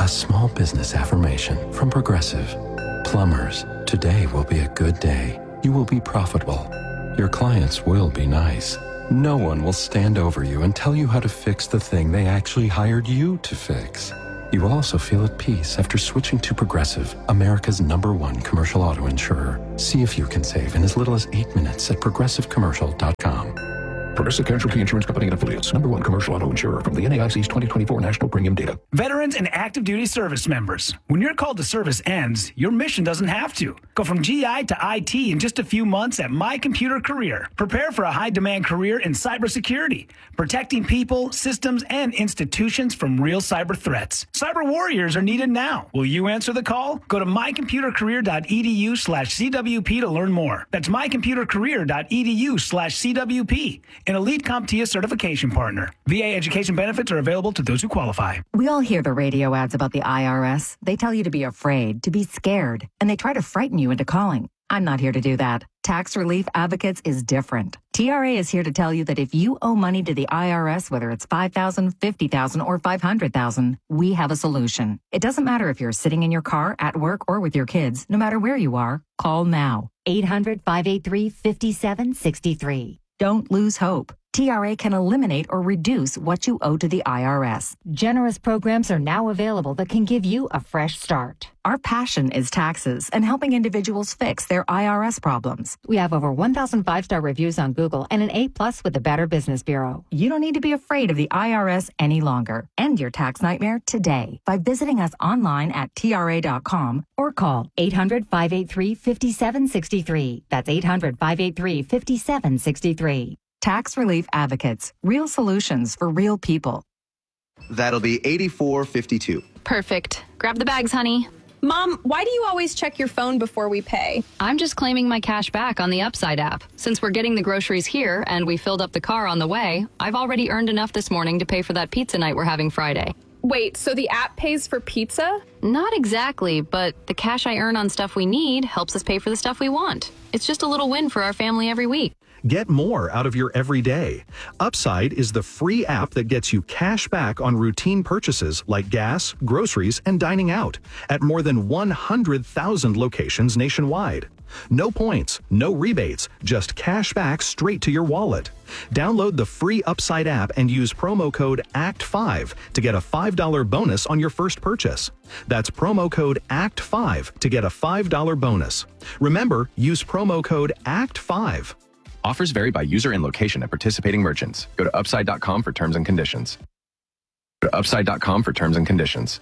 small business affirmation from Progressive. Plumbers, today will be a good day. You will be profitable. Your clients will be nice. No one will stand over you and tell you how to fix the thing they actually hired you to fix. You will also feel at peace after switching to Progressive, America's #1 commercial auto insurer. See if you can save in as little as 8 minutes at progressivecommercial.com. Progressive Casualty Insurance Company and Affiliates, #1 commercial auto insurer from the NAIC's 2024 National Premium Data. Veterans and active duty service members. When your call to service ends, your mission doesn't have to. Go from GI to IT in just a few months at My Computer Career. Prepare for a high-demand career in cybersecurity, protecting people, systems, and institutions from real cyber threats. Cyber warriors are needed now. Will you answer the call? Go to mycomputercareer.edu/CWP to learn more. That's mycomputercareer.edu/CWP. An elite CompTIA certification partner. VA education benefits are available to those who qualify. We all hear the radio ads about the IRS. They tell you to be afraid, to be scared, and they try to frighten you into calling. I'm not here to do that. Tax Relief Advocates is different. TRA is here to tell you that if you owe money to the IRS, whether it's $5,000, $50,000, or $500,000, we have a solution. It doesn't matter if you're sitting in your car, at work, or with your kids. No matter where you are, call now. 800-583-5763. Don't lose hope. TRA can eliminate or reduce what you owe to the IRS. Generous programs are now available that can give you a fresh start. Our passion is taxes and helping individuals fix their IRS problems. We have over 1,000 5-star reviews on Google and an A+ with the Better Business Bureau. You don't need to be afraid of the IRS any longer. End your tax nightmare today by visiting us online at TRA.com or call 800-583-5763. That's 800-583-5763. Tax Relief Advocates. Real solutions for real people. That'll be $84.52. Perfect. Grab the bags, honey. Mom, why do you always check your phone before we pay? I'm just claiming my cash back on the Upside app. Since we're getting the groceries here and we filled up the car on the way, I've already earned enough this morning to pay for that pizza night we're having Friday. Wait, so the app pays for pizza? Not exactly, but the cash I earn on stuff we need helps us pay for the stuff we want. It's just a little win for our family every week. Get more out of your everyday. Upside is the free app that gets you cash back on routine purchases like gas, groceries, and dining out at more than 100,000 locations nationwide. No points, no rebates, just cash back straight to your wallet. Download the free Upside app and use promo code ACT5 to get a $5 bonus on your first purchase. That's promo code ACT5 to get a $5 bonus. Remember, use promo code ACT5. Offers vary by user and location at participating merchants. Go to Upside.com for terms and conditions. Go to Upside.com for terms and conditions.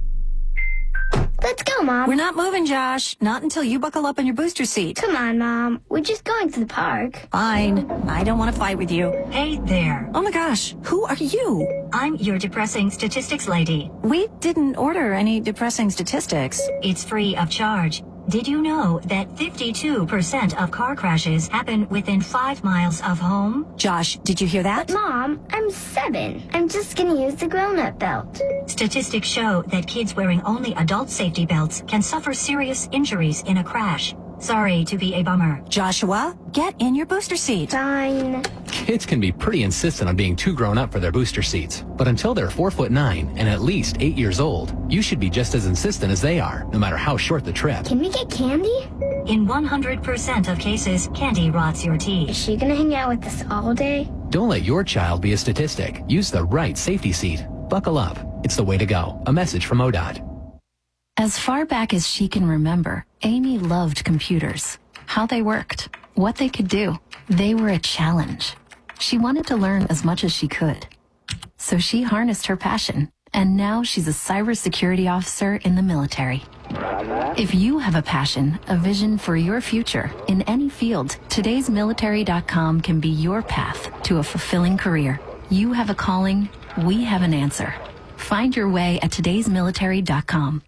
Let's go, Mom. We're not moving, Josh. Not until you buckle up on your booster seat. Come on, Mom. We're just going to the park. Fine. I don't want to fight with you. Hey there. Oh my gosh. Who are you? I'm your depressing statistics lady. We didn't order any depressing statistics. It's free of charge. Did you know that 52% of car crashes happen within 5 miles of home? Josh, did you hear that? But Mom, I'm 7. I'm just gonna use the grown-up belt. Statistics show that kids wearing only adult safety belts can suffer serious injuries in a crash. Sorry to be a bummer. Joshua, get in your booster seat. Fine. Kids can be pretty insistent on being too grown up for their booster seats. But until they're 4'9" and at least 8 years old, you should be just as insistent as they are, no matter how short the trip. Can we get candy? In 100% of cases, candy rots your teeth. Is she gonna hang out with us all day? Don't let your child be a statistic. Use the right safety seat. Buckle up. It's the way to go. A message from ODOT. As far back as she can remember, Amy loved computers. How they worked, what they could do. They were a challenge. She wanted to learn as much as she could. So she harnessed her passion, and now she's a cybersecurity officer in the military. If you have a passion, a vision for your future in any field, todaysmilitary.com can be your path to a fulfilling career. You have a calling, we have an answer. Find your way at todaysmilitary.com.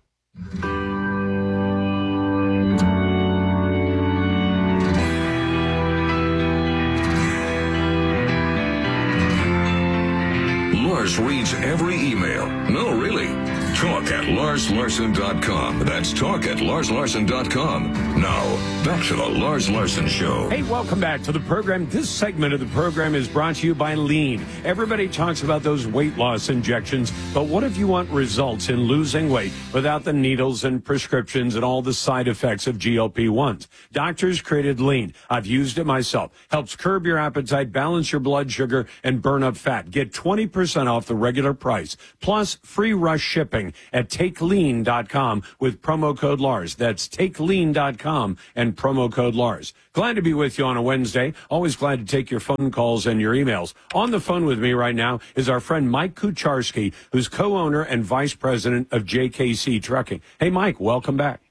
Lars reads every email. No, really. Talk at LarsLarson.com. That's talk at LarsLarson.com. Now, back to the Lars Larson Show. Hey, welcome back to the program. This segment of the program is brought to you by Lean. Everybody talks about those weight loss injections, but what if you want results in losing weight without the needles and prescriptions and all the side effects of GLP-1s? Doctors created Lean. I've used it myself. Helps curb your appetite, balance your blood sugar, and burn up fat. Get 20% off the regular price, plus free rush shipping at TakeLean.com with promo code Lars. That's TakeLean.com and promo code Lars. Glad to be with you on a Wednesday. Always glad to take your phone calls and your emails. On the phone with me right now is our friend Mike Kucharski, who's co-owner and vice president of JKC Trucking. Hey, Mike, welcome back.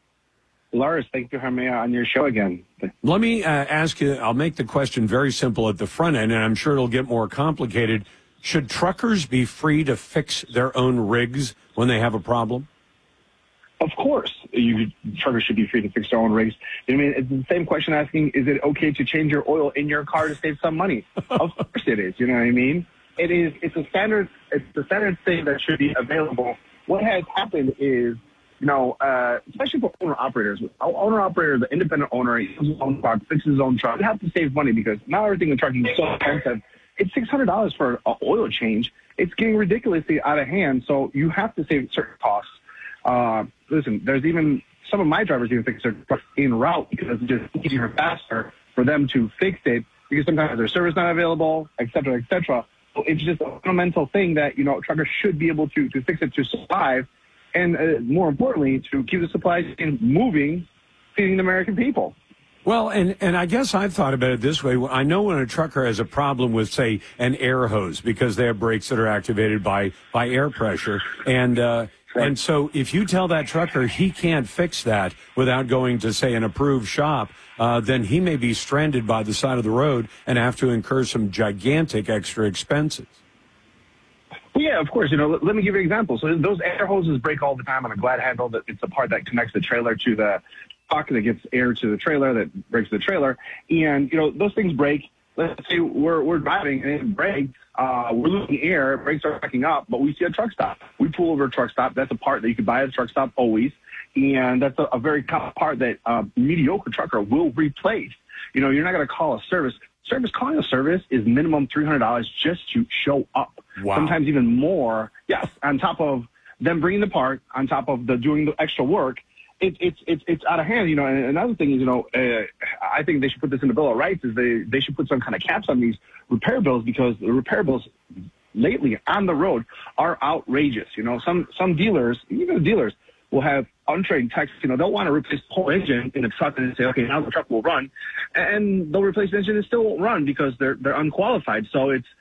Lars, thank you for having me on your show again. Let me ask you, I'll make the question very simple at the front end, and I'm sure it'll get more complicated. Should truckers be free to fix their own rigs when they have a problem? Of course, truckers should be free to fix their own rigs. I mean, it's the same question asking, is it okay to change your oil in your car to save some money? Of course it is, you know what I mean? It's a standard thing that should be available. What has happened is, especially for owner-operators, the independent owner, he uses his own truck, fixes his own truck. You have to save money because now everything in trucking is so expensive. It's $600 for an oil change. It's getting ridiculously out of hand, so you have to save certain costs. Listen, there's even some of my drivers even fix their trucks en route because it's just easier and faster for them to fix it because sometimes their service not available, et cetera, et cetera. So it's just a fundamental thing that, truckers should be able to fix it to survive and more importantly, to keep the supply chain moving, feeding the American people. Well, and I guess I've thought about it this way. I know when a trucker has a problem with, say, an air hose because they have brakes that are activated by air pressure, and so if you tell that trucker he can't fix that without going to, say, an approved shop, then he may be stranded by the side of the road and have to incur some gigantic extra expenses. Well, yeah, of course. Let me give you an example. So those air hoses break all the time on a glad handle. That it's a part that connects the trailer to the truck that gets air to the trailer that breaks the trailer. And, those things break. Let's say we're driving and it breaks. We're losing air. Brakes are backing up, but we see a truck stop. We pull over a truck stop. That's a part that you can buy at a truck stop always. And that's a very common part that a mediocre trucker will replace. You're not going to call a service. Calling a service is minimum $300 just to show up. Wow. Sometimes even more. Yes, on top of them bringing the part, on top of doing the extra work, it's out of hand. And another thing is, I think they should put this in the Bill of Rights. Is they should put some kind of caps on these repair bills because the repair bills lately on the road are outrageous. Some dealers, even the dealers, will have untrained techs. They'll want to replace the whole engine in a truck and say, okay, now the truck will run, and they'll replace the engine and it still won't run because they're unqualified. So it's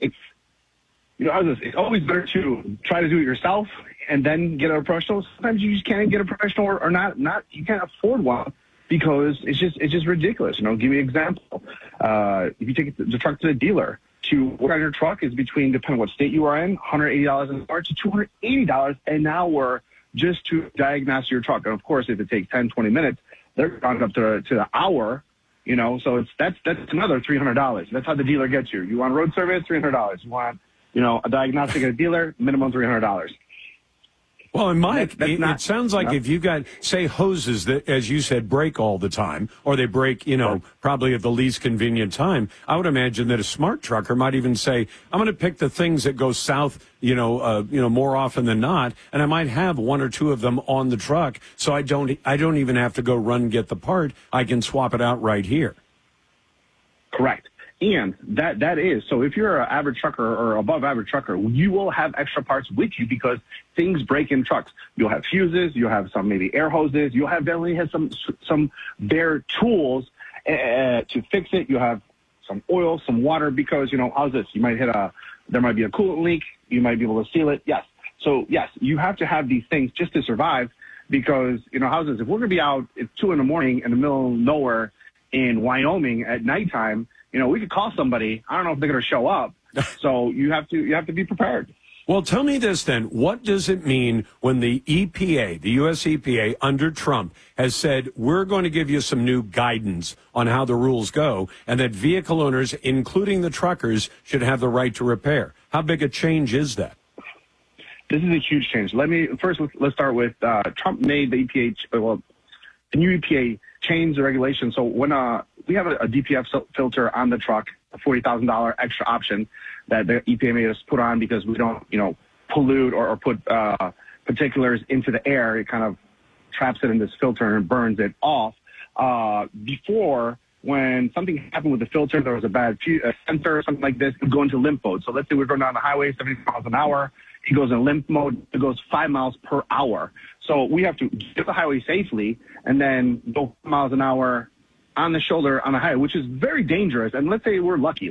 always better to try to do it yourself and then get a professional. Sometimes you just can't get a professional or not you can't afford one because it's just ridiculous. Give me an example. If you take the truck to the dealer, to work on your truck is between, depending on what state you are in, $180 an hour to $280 an hour just to diagnose your truck. And of course, if it takes 10, 20 minutes, they're gone up to the hour, so that's another $300. That's how the dealer gets you. You want road service, $300. You want, a diagnostic at a dealer, minimum $300. Well, and Mike, it sounds like if you got, say, hoses that, as you said, break all the time, or they break, probably at the least convenient time, I would imagine that a smart trucker might even say, I'm going to pick the things that go south, more often than not, and I might have one or two of them on the truck, so I don't even have to go run and get the part. I can swap it out right here. Correct. And that is, so if you're an average trucker or above average trucker, you will have extra parts with you because things break in trucks. You'll have fuses, you'll have some maybe air hoses, you'll have definitely have some bare tools to fix it. You have some oil, some water, because, how's this? You might there might be a coolant leak, you might be able to seal it. Yes. So yes, you have to have these things just to survive because, how's this? If we're going to be out at 2 a.m. in the middle of nowhere in Wyoming at nighttime, we could call somebody. I don't know if they're going to show up. So you have to be prepared. Well, tell me this then. What does it mean when the EPA, the U.S. EPA under Trump, has said we're going to give you some new guidance on how the rules go and that vehicle owners, including the truckers, should have the right to repair? How big a change is that? This is a huge change. Let's start with Trump made the EPA, the new EPA changed the regulation. So when we have a DPF filter on the truck, a $40,000 extra option that the EPA made us put on because we don't, pollute or put particulars into the air. It kind of traps it in this filter and burns it off. Before, when something happened with the filter, there was a bad sensor or something like this, it would go into limp mode. So let's say we're going down the highway, 70 miles an hour. It goes in limp mode. It goes 5 miles per hour. So we have to get the highway safely and then go 5 miles an hour on the shoulder on the highway, which is very dangerous. And let's say we're lucky.